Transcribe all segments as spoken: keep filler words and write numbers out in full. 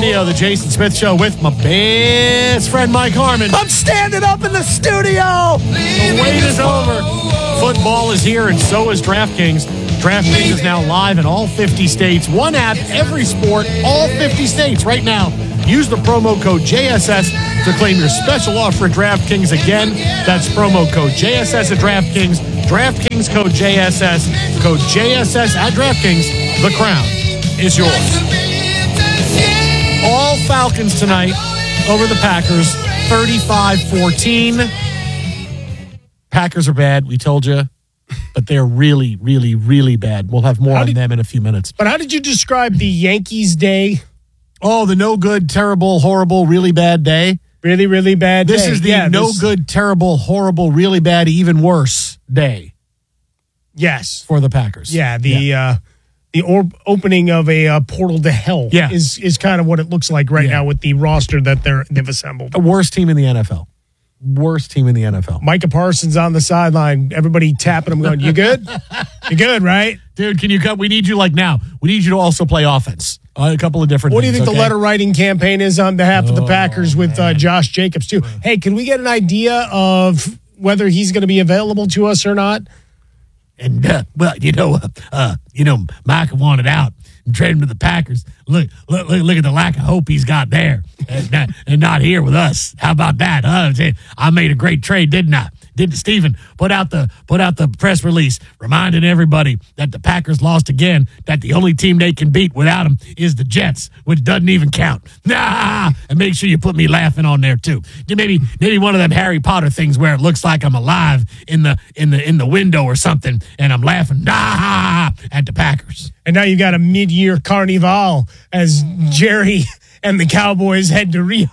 studio, the Jason Smith Show with my best friend Mike Harmon. I'm standing up in the studio. The wait is over. Football is here, and so is DraftKings. DraftKings is now live in all fifty states. One app, every sport, all fifty states right now. Use the promo code J S S to claim your special offer at DraftKings. Again, that's promo code J S S at DraftKings. DraftKings code J S S. Code J S S at DraftKings. The crown is yours. All Falcons tonight over the Packers, thirty-five fourteen. Packers are bad, we told you, but they're really, really, really bad. We'll have more How on did- them in a few minutes. But how did you describe the Yankees day? Oh, the no good, terrible, horrible, really bad day. Really, really bad This day. is the Yeah, no this- good, terrible, horrible, really bad, even worse day Yes. for the Packers. Yeah, the uh, the or- opening of a uh, portal to hell Yeah. is is kind of what it looks like right Yeah. now with the roster that they're they've assembled. The worst team in the N F L. Worst team in the N F L. Micah Parsons on the sideline, everybody tapping him, going, "You good? You good, right?" Dude, can you cut? We need you like now. We need you to also play offense. Uh, a couple of different What do you things, think okay? the letter writing campaign is on behalf of the Packers with uh, Josh Jacobs too? Hey, can we get an idea of whether he's going to be available to us or not? And, uh, well, you know, uh, uh, you know, Micah wanted out and traded him to the Packers. Look, look, look, look at the lack of hope he's got there and not, and not here with us. How about that? Huh? I made a great trade, didn't I? Didn't Stephen put out the put out the press release reminding everybody that the Packers lost again, that the only team they can beat without them is the Jets, which doesn't even count. Nah, and make sure you put me laughing on there too. Maybe maybe one of them Harry Potter things where it looks like I'm alive in the in the in the window or something, and I'm laughing nah at the Packers. And now you got a mid-year carnival as Jerry and the Cowboys head to Rio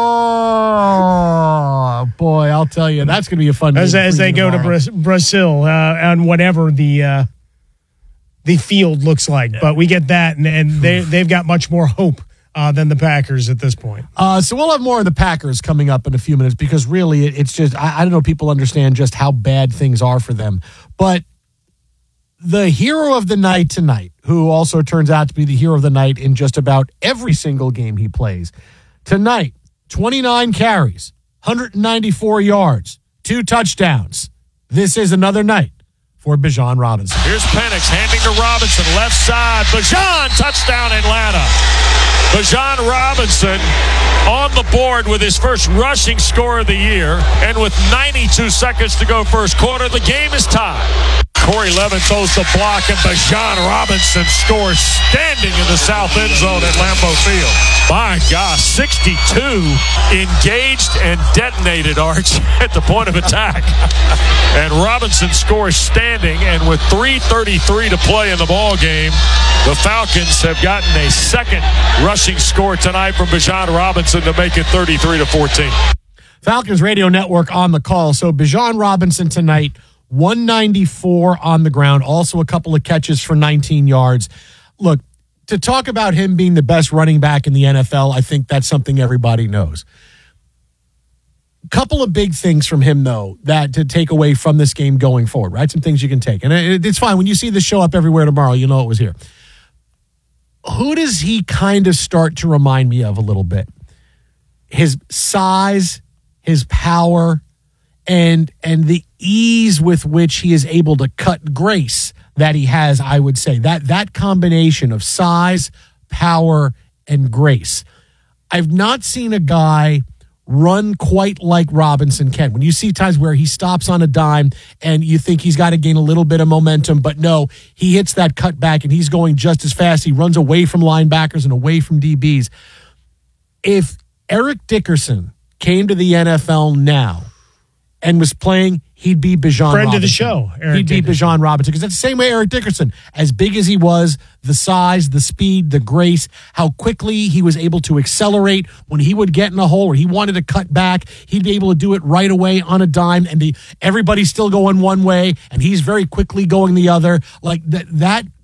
Oh boy, I'll tell you, that's going to be a fun as, game as for they you go to tomorrow. Bra- Brazil uh, on whatever the uh, the field looks like. But we get that, and, and they they've got much more hope uh, than the Packers at this point. Uh, so we'll have more of the Packers coming up in a few minutes because really it, it's just, I, I don't know if people understand just how bad things are for them. But the hero of the night tonight, who also turns out to be the hero of the night in just about every single game he plays, tonight, twenty-nine carries, one hundred ninety-four yards, two touchdowns. This is another night for Bijan Robinson. Here's Penix handing to Robinson, left side. Bijan, touchdown Atlanta. Bijan Robinson on the board with his first rushing score of the year. And with ninety-two seconds to go first quarter, the game is tied. Corey Levin throws the block, and Bijan Robinson scores standing in the south end zone at Lambeau Field. My gosh, sixty-two engaged and detonated, Arch, at the point of attack. And Robinson scores standing, and with three thirty-three to play in the ball game, the Falcons have gotten a second rushing score tonight from Bijan Robinson to make it thirty-three to fourteen. Falcons Radio Network on the call. So Bijan Robinson tonight, one ninety-four on the ground, also a couple of catches for nineteen yards. Look, to talk about him being the best running back in the N F L, I think that's something everybody knows. Couple of big things from him, though, that to take away from this game going forward, right? Some things you can take. And it, it's fine. When you see this show up everywhere tomorrow, you know it was here. Who does he kind of start to remind me of a little bit? His size, his power, and and the ease with which he is able to cut grace that he has, I would say. That that combination of size, power, and grace. I've not seen a guy run quite like Robinson can. When you see times where he stops on a dime and you think he's got to gain a little bit of momentum, but no, he hits that cutback and he's going just as fast. He runs away from linebackers and away from D Bs. If Eric Dickerson came to the N F L now and was playing, he'd be Bijan Friend Robinson. of the show, Eric He'd be Dickerson. Bijan Robinson, because that's the same way Eric Dickerson, as big as he was, the size, the speed, the grace, how quickly he was able to accelerate when he would get in a hole or he wanted to cut back, he'd be able to do it right away on a dime, and the, everybody's still going one way, and he's very quickly going the other. Like that, that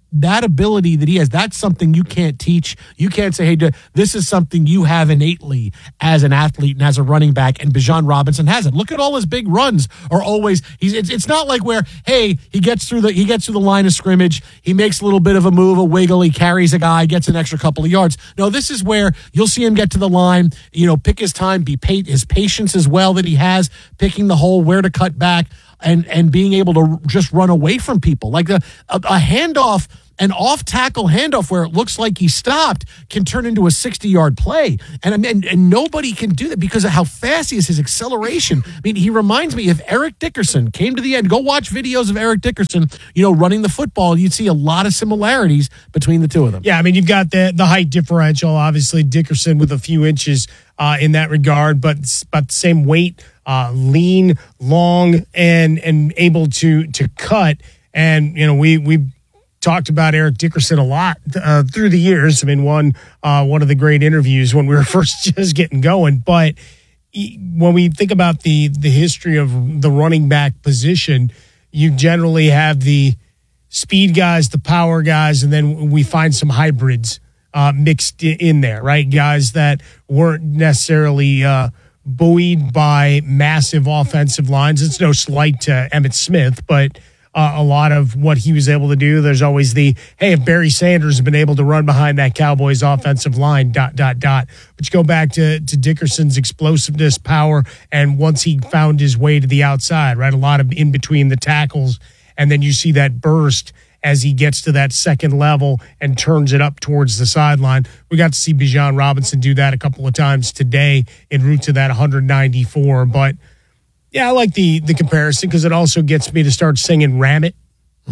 that ability that he has, that's something you can't teach. You can't say, hey, this is something you have innately as an athlete and as a running back, and Bijan Robinson has it. Look at all his big runs are always, he's, it's, it's not like where, hey, he gets through the he gets through the line of scrimmage, he makes a little bit of a move, a wiggle, he carries a guy, gets an extra couple of yards. No, this is where you'll see him get to the line, you know, pick his time, be paid, his patience as well that he has, picking the hole, where to cut back, and and being able to just run away from people. Like a, a, a handoff, an off-tackle handoff where it looks like he stopped can turn into a sixty-yard play. And, I mean, and nobody can do that because of how fast he is, his acceleration. I mean, he reminds me, if Eric Dickerson came to the end, go watch videos of Eric Dickerson, you know, running the football, you'd see a lot of similarities between the two of them. Yeah, I mean, you've got the, the height differential, obviously Dickerson with a few inches uh, in that regard, but it's about the same weight, uh, lean, long, and and able to to cut. And, you know, we we talked about Eric Dickerson a lot uh, through the years. I mean, one uh, one of the great interviews when we were first just getting going. But when we think about the the history of the running back position, you generally have the speed guys, the power guys, and then we find some hybrids uh, mixed in there, right? Guys that weren't necessarily uh, buoyed by massive offensive lines. It's no slight to Emmitt Smith, but Uh, a lot of what he was able to do. There's always the, hey, if Barry Sanders had been able to run behind that Cowboys offensive line, dot, dot, dot. But you go back to, to Dickerson's explosiveness, power, and once he found his way to the outside, right? A lot of in between the tackles. And then you see that burst as he gets to that second level and turns it up towards the sideline. We got to see Bijan Robinson do that a couple of times today en route to that one ninety-four. But yeah, I like the the comparison because it also gets me to start singing "Ram It."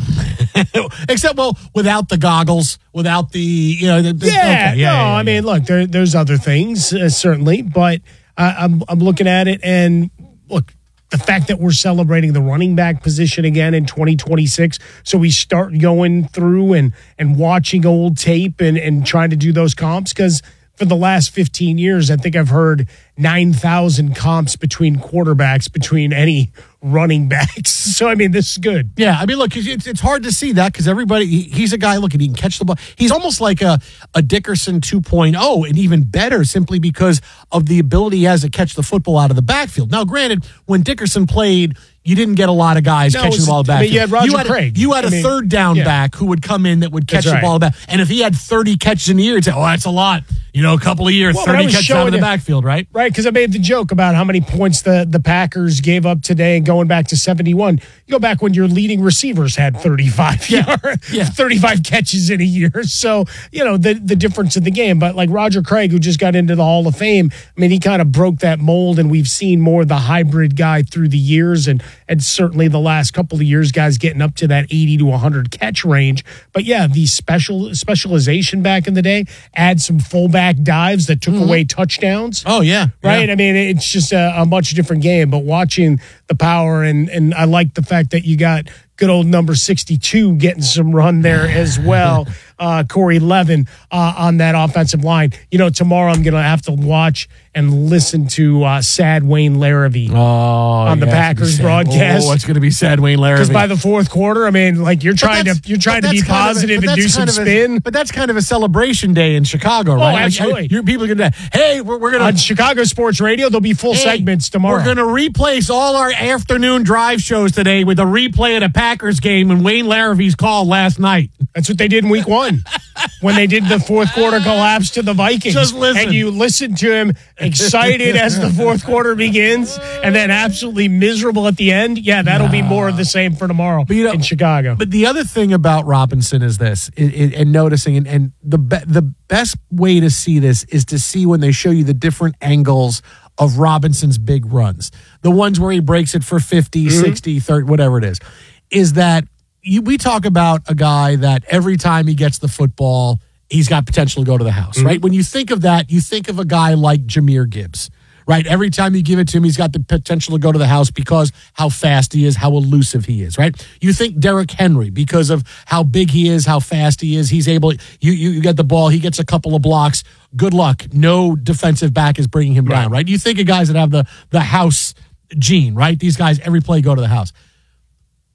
Except, well, without the goggles, without the, you know, the, the, yeah, okay, yeah, no, yeah, yeah, I mean, look, there, there's other things uh, certainly, but uh, I'm I'm looking at it and look, the fact that we're celebrating the running back position again in twenty twenty-six, so we start going through and and watching old tape and and trying to do those comps because for the last fifteen years, I think I've heard nine thousand comps between quarterbacks, between any running backs. So, I mean, this is good. Yeah, I mean, look, it's, it's hard to see that because everybody, he, he's a guy, look, he can catch the ball. He's almost like a, a Dickerson two point oh and even better simply because of the ability he has to catch the football out of the backfield. Now, granted, when Dickerson played, you didn't get a lot of guys no, catching the ball back. I mean, you had Roger you had Craig. A, you had a I mean, third down yeah. back who would come in that would catch That's the right. ball back. And if he had thirty catches in a year, you'd say, oh, that's a lot. You know, a couple of years, well, thirty catches out of the you, backfield, right? Right, because I made the joke about how many points the, the Packers gave up today and going back to seventy-one. You go back when your leading receivers had thirty-five yeah. yards, yeah. thirty-five catches in a year. So, you know, the, the difference in the game. But like Roger Craig, who just got into the Hall of Fame, I mean, he kind of broke that mold, and we've seen more of the hybrid guy through the years, and, and certainly the last couple of years, guys getting up to that eighty to one hundred catch range. But yeah, the special specialization back in the day, add some fullback dives that took mm-hmm. away touchdowns. Oh, yeah. Right? Yeah. I mean, it's just a, a much different game, but watching the power, and, and I like the fact that you got good old number sixty-two getting some run there as well. Uh, Corey Levin uh, on that offensive line. You know, tomorrow I'm going to have to watch and listen to uh, sad Wayne Larrivee oh, on the yeah, Packers broadcast. Oh, it's going to be sad Wayne Larrivee. Because by the fourth quarter, I mean, like you're trying to you're trying to be positive a, and do some spin. A, but that's kind of a celebration day in Chicago, right? Oh, absolutely. Like, you're, people are going to, hey, we're, we're going to. On Chicago Sports Radio, there'll be full hey, segments tomorrow. We're going to replace all our afternoon drive shows today with a replay of the Packers game and Wayne Larrivee's call last night. That's what they did in week one. When they did the fourth quarter collapse to the Vikings. Just listen. And you listen to him excited as the fourth quarter begins and then absolutely miserable at the end. Yeah, that'll no. be more of the same for tomorrow but, you know, in Chicago. But the other thing about Robinson is this, it, it, and noticing, and, and the be, the best way to see this is to see when they show you the different angles of Robinson's big runs. The ones where he breaks it for fifty, mm-hmm. sixty, thirty, whatever it is, is that You, we talk about a guy that every time he gets the football, he's got potential to go to the house, mm-hmm. right? When you think of that, you think of a guy like Jahmyr Gibbs, right? Every time you give it to him, he's got the potential to go to the house because how fast he is, how elusive he is, right? You think Derrick Henry because of how big he is, how fast he is. He's able, you, you, you get the ball, he gets a couple of blocks. Good luck. No defensive back is bringing him right. down, right? You think of guys that have the, the house gene, right? These guys, every play go to the house.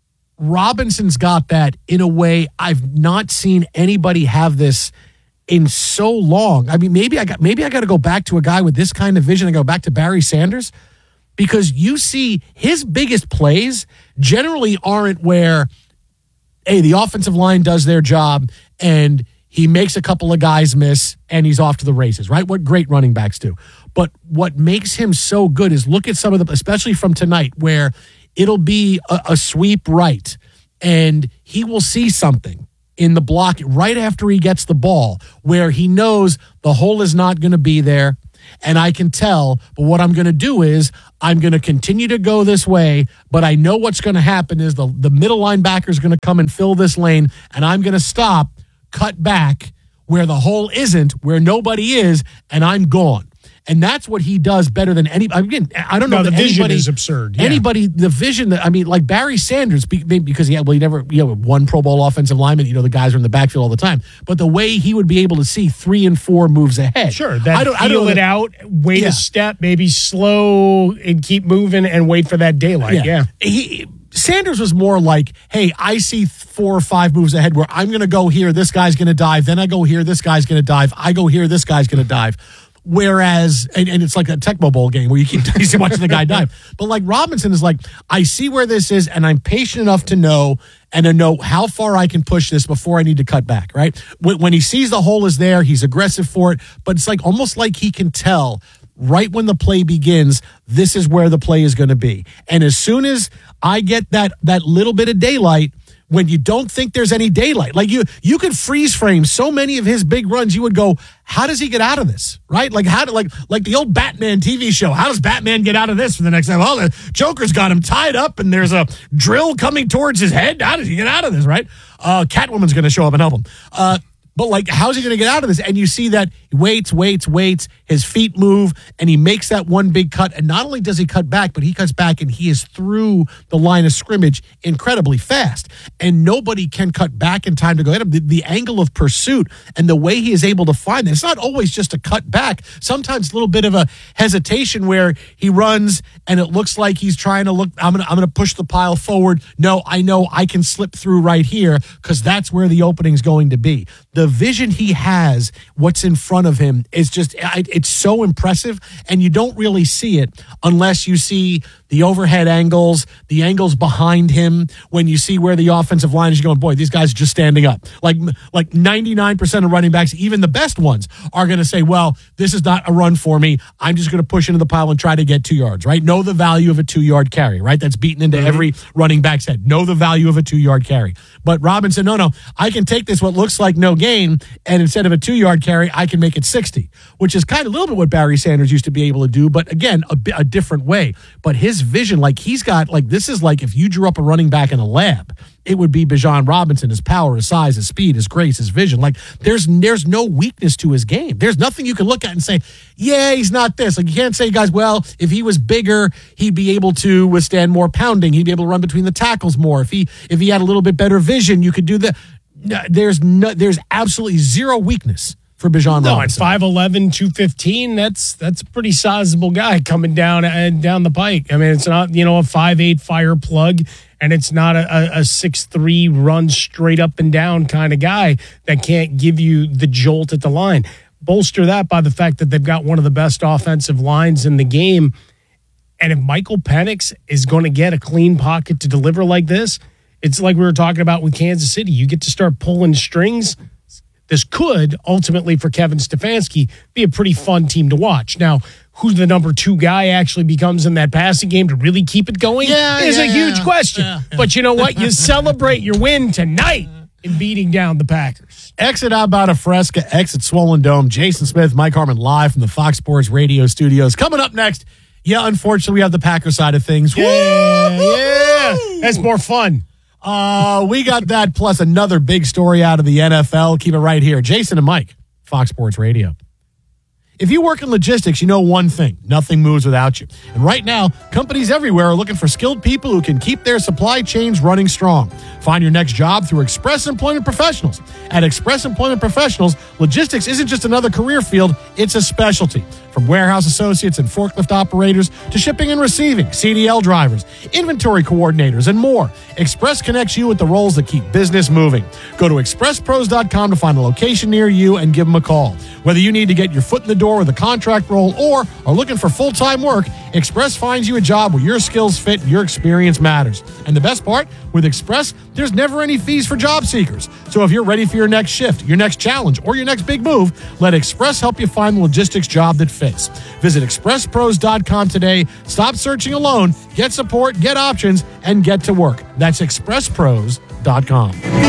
Robinson's got that in a way I've not seen anybody have this in so long. I mean, maybe I got maybe I got to go back to a guy with this kind of vision and go back to Barry Sanders, because you see his biggest plays generally aren't where, hey, the offensive line does their job and he makes a couple of guys miss and he's off to the races, right? What great running backs do. But what makes him so good is look at some of the, especially from tonight, where it'll be a, a sweep right and he will see something in the block right after he gets the ball where he knows the hole is not going to be there. And I can tell, but what I'm going to do is I'm going to continue to go this way, but I know what's going to happen is the, the middle linebacker is going to come and fill this lane, and I'm going to stop, cut back where the hole isn't, where nobody is, and I'm gone. And that's what he does better than any. Again, I don't know. No, the that vision anybody, is absurd. Yeah. Anybody, the vision that I mean, like Barry Sanders, because he had, well, he never, you know, one Pro Bowl offensive lineman. You know, the guys are in the backfield all the time. But the way he would be able to see three and four moves ahead, sure, that I don't, feel I don't know it that, out, wait yeah. a step, maybe slow and keep moving and wait for that daylight. Yeah, yeah. He, Sanders was more like, hey, I see four or five moves ahead where I'm going to go here, this guy's going to dive, then I go here, this guy's going to dive, I go here, this guy's going to dive. Whereas, and, and it's like a Tecmo Bowl game where you keep watching the guy dive. But like Robinson is like, I see where this is and I'm patient enough to know and to know how far I can push this before I need to cut back, right? When, when he sees the hole is there, he's aggressive for it. But it's like almost like he can tell right when the play begins, this is where the play is going to be. And as soon as I get that that little bit of daylight, when you don't think there's any daylight, like you you could freeze frame so many of his big runs, you would go, how does he get out of this? Right? Like how do like like the old Batman T V show. How does Batman get out of this for the next time? Well, the Joker's got him tied up and there's a drill coming towards his head. How does he get out of this? Right? Uh, Catwoman's going to show up and help him. Uh, But, like, how's he going to get out of this? And you see that he waits, waits, waits, his feet move, and he makes that one big cut. And not only does he cut back, but he cuts back and he is through the line of scrimmage incredibly fast. And nobody can cut back in time to go hit him. The, the angle of pursuit and the way he is able to find it, it's not always just a cut back. Sometimes a little bit of a hesitation where he runs and it looks like he's trying to look, I'm going to I'm going to push the pile forward. No, I know I can slip through right here because that's where the opening's going to be. The vision he has, what's in front of him, is just, it's so impressive, and you don't really see it unless you see the overhead angles, the angles behind him, when you see where the offensive line is going, boy, these guys are just standing up. Like like ninety-nine percent of running backs, even the best ones, are going to say, well, this is not a run for me. I'm just going to push into the pile and try to get two yards, right? Know the value of a two-yard carry, right? That's beaten into mm-hmm. every running back's head. Know the value of a two-yard carry. But Robinson, no, no, I can take this, what looks like no gain, and instead of a two-yard carry, I can make it sixty, which is kind of a little bit what Barry Sanders used to be able to do, but again, a, a different way. But his vision, like he's got, like this is like if you drew up a running back in a lab, it would be Bijan Robinson, his power, his size, his speed, his grace, his vision. Like there's there's no weakness to his game. There's nothing you can look at and say, yeah, he's not this. Like you can't say, guys, well, if he was bigger, he'd be able to withstand more pounding. He'd be able to run between the tackles more. If he if he had a little bit better vision, you could do that. There's no, there's absolutely zero weakness for Bijan no, Robinson. at five eleven, two fifteen, that's that's a pretty sizable guy coming down and down the pike. I mean, it's not, you know, a five eight fire plug, and it's not a, a six three run straight up and down kind of guy that can't give you the jolt at the line. Bolster that by the fact that they've got one of the best offensive lines in the game. And if Michael Penix is going to get a clean pocket to deliver like this, it's like we were talking about with Kansas City. You get to start pulling strings. This could ultimately, for Kevin Stefanski, be a pretty fun team to watch. Now, who the number two guy actually becomes in that passing game to really keep it going yeah, is yeah, a huge yeah. question. Yeah, yeah. But you know what? You celebrate your win tonight in beating down the Packers. Exit Alberta Fresca, exit Swollen Dome. Jason Smith, Mike Harmon live from the Fox Sports Radio studios. Coming up next, yeah, unfortunately, we have the Packer side of things. Yeah, yeah. That's more fun. Uh, we got that plus another big story out of the N F L. Keep it right here. Jason and Mike, Fox Sports Radio. If you work in logistics, you know one thing: nothing moves without you. And right now, companies everywhere are looking for skilled people who can keep their supply chains running strong. Find your next job through Express Employment Professionals. At Express Employment Professionals, logistics isn't just another career field, it's a specialty. From warehouse associates and forklift operators to shipping and receiving, C D L drivers, inventory coordinators, and more, Express connects you with the roles that keep business moving. Go to express pros dot com to find a location near you and give them a call. Whether you need to get your foot in the door with a contract role or are looking for full-time work, Express finds you a job where your skills fit and your experience matters. And the best part, with Express, there's never any fees for job seekers. So if you're ready for your next shift, your next challenge, or your next big move, let Express help you find the logistics job that fits. Visit express pros dot com today. Stop searching alone. Get support, get options, and get to work. That's express pros dot com.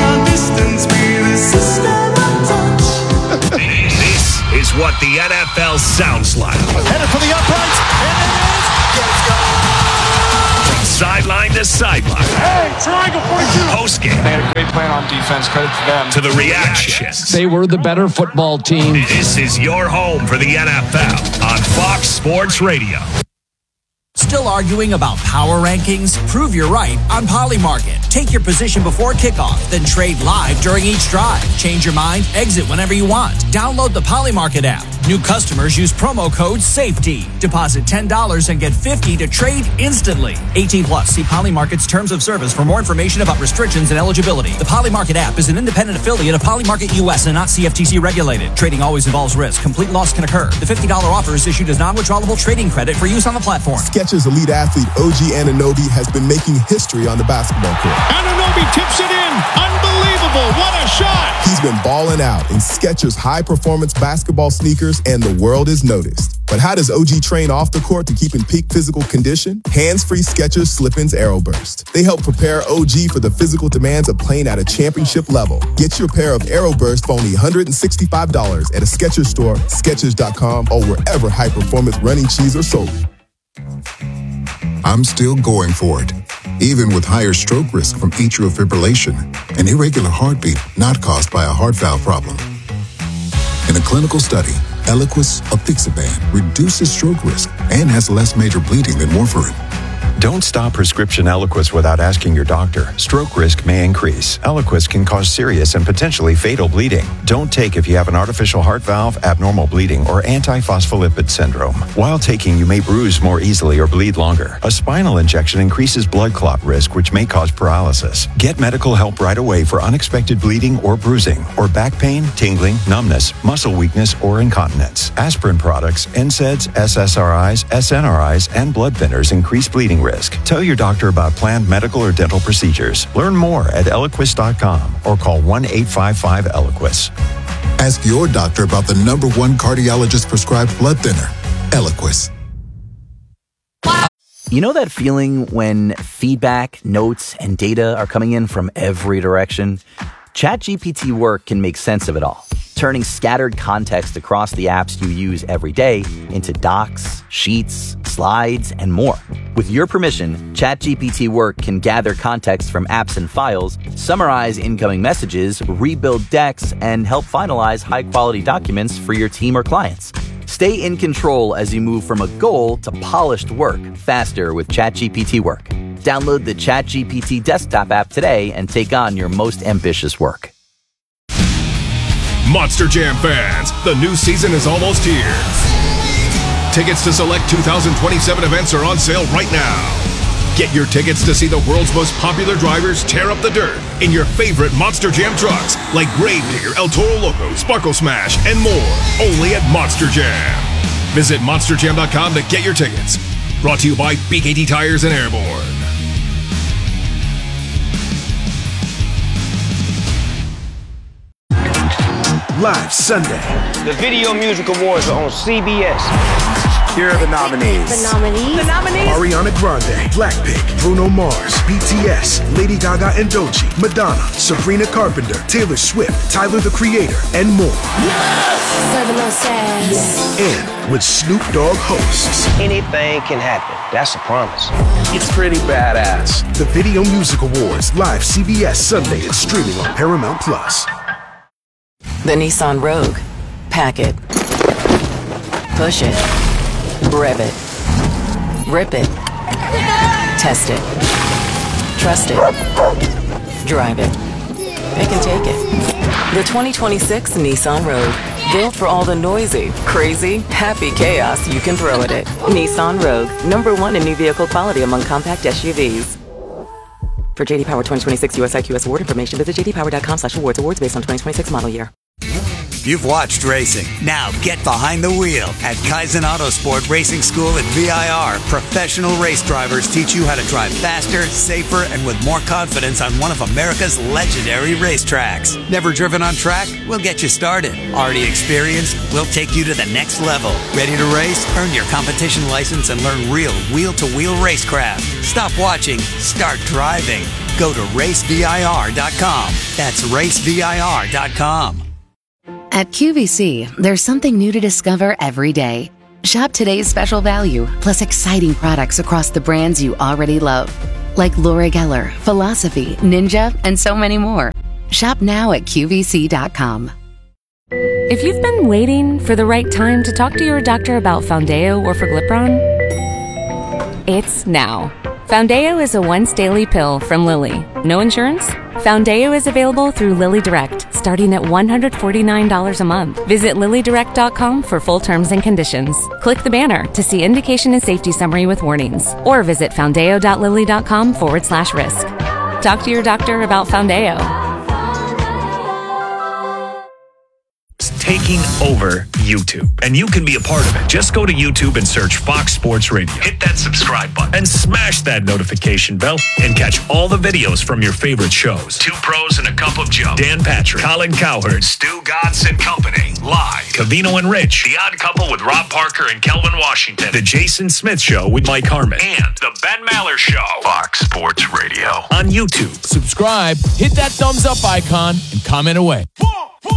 This is what the N F L sounds like. Headed for the uprights, and it is. Let's go! From sideline to sideline. Hey, triangle forty-two. Postgame. They had a great plan on defense. Credit to them. To the reactions. They were the better football team. This is your home for the N F L on Fox Sports Radio. Still arguing about power rankings? Prove you're right on Polymarket. Take your position before kickoff, then trade live during each drive. Change your mind, exit whenever you want. Download the Polymarket app. New customers use promo code SAFETY. Deposit ten dollars and get fifty dollars to trade instantly. eighteen plus. See Polymarket's terms of service for more information about restrictions and eligibility. The Polymarket app is an independent affiliate of Polymarket U S and not C F T C regulated. Trading always involves risk. Complete loss can occur. The fifty dollars offer is issued as non-withdrawable trading credit for use on the platform. Skechers elite athlete O G Anunoby has been making history on the basketball court. Anunoby tips it in. Unbelievable. What a shot. He's been balling out in Skechers high-performance basketball sneakers, and the world is noticed. But how does O G train off the court to keep in peak physical condition? Hands-free Skechers Slip-ins Aeroburst. They help prepare O G for the physical demands of playing at a championship level. Get your pair of Aeroburst for only one hundred sixty-five dollars at a Skechers store, Skechers dot com, or wherever high-performance running shoes are sold. I'm still going for it, even with higher stroke risk from atrial fibrillation, an irregular heartbeat not caused by a heart valve problem. In a clinical study, Eliquis apixaban reduces stroke risk and has less major bleeding than warfarin. Don't stop prescription Eliquis without asking your doctor. Stroke risk may increase. Eliquis can cause serious and potentially fatal bleeding. Don't take if you have an artificial heart valve, abnormal bleeding, or antiphospholipid syndrome. While taking, you may bruise more easily or bleed longer. A spinal injection increases blood clot risk, which may cause paralysis. Get medical help right away for unexpected bleeding or bruising, or back pain, tingling, numbness, muscle weakness, or incontinence. Aspirin products, N SAIDs, S S R Is, S N R Is, and blood thinners increase bleeding risk. Tell your doctor about planned medical or dental procedures. Learn more at eliquis dot com or call one eight five five Eliquis. Ask your doctor about the number one cardiologist prescribed blood thinner, Eliquis. You know that feeling when feedback, notes, and data are coming in from every direction? ChatGPT Work can make sense of it all, turning scattered context across the apps you use every day into docs, sheets, slides, and more. With your permission, ChatGPT Work can gather context from apps and files, summarize incoming messages, rebuild decks, and help finalize high-quality documents for your team or clients. Stay in control as you move from a goal to polished work faster with ChatGPT Work. Download the ChatGPT desktop app today and take on your most ambitious work. Monster Jam fans, the new season is almost here. Tickets to select two thousand twenty-seven events are on sale right now. Get your tickets to see the world's most popular drivers tear up the dirt in your favorite Monster Jam trucks like Gravedigger, El Toro Loco, Sparkle Smash, and more, only at Monster Jam. Visit monster jam dot com to get your tickets. Brought to you by B K T Tires and Airborne. Live Sunday. The Video Music Awards are on C B S. Here are the nominees. The nominees. The nominees. Ariana Grande, Blackpink, Bruno Mars, B T S, Lady Gaga and Doechii, Madonna, Sabrina Carpenter, Taylor Swift, Tyler the Creator, and more. Yes! Serving no sass. And with Snoop Dogg hosts. Anything can happen. That's a promise. It's pretty badass. The Video Music Awards, live C B S Sunday and streaming on Paramount Plus. The Nissan Rogue. Pack it. Push it. Rev it. Rip it. Test it. Trust it. Drive it. It can take it. The twenty twenty-six Nissan Rogue. Built for all the noisy, crazy, happy chaos you can throw at it. Nissan Rogue. Number one in new vehicle quality among compact S U Vs. For J D Power twenty twenty-six U S I Q S award information, visit j d power dot com slash awards. Awards based on twenty twenty-six model year. You've watched racing. Now get behind the wheel at Kaizen Autosport Racing School at V I R. Professional race drivers teach you how to drive faster, safer, and with more confidence on one of America's legendary racetracks. Never driven on track? We'll get you started. Already experienced? We'll take you to the next level. Ready to race? Earn your competition license and learn real wheel-to-wheel racecraft. Stop watching. Start driving. Go to race V I R dot com. That's race V I R dot com. At Q V C, there's something new to discover every day. Shop today's special value, plus exciting products across the brands you already love, like Laura Geller, Philosophy, Ninja, and so many more. Shop now at Q V C dot com. If you've been waiting for the right time to talk to your doctor about Foundeo or Forglipron, it's now. Foundeo is a once-daily pill from Lilly. No insurance? Foundeo is available through Lilly Direct, starting at one hundred forty-nine dollars a month. Visit lilly direct dot com for full terms and conditions. Click the banner to see indication and safety summary with warnings, or visit foundeo dot lilly dot com forward slash risk. Talk to your doctor about Foundeo. Taking over YouTube, and you can be a part of it. Just go to YouTube and search Fox Sports Radio. Hit that subscribe button and smash that notification bell and catch all the videos from your favorite shows. Two Pros and a Cup of Joe. Dan Patrick, Colin Cowherd, Stu Gatz and Company. Live. Cavino and Rich. The Odd Couple with Rob Parker and Kelvin Washington. The Jason Smith Show with Mike Harmon. And The Ben Maller Show. Fox Sports Radio. On YouTube. Subscribe, hit that thumbs up icon, and comment away.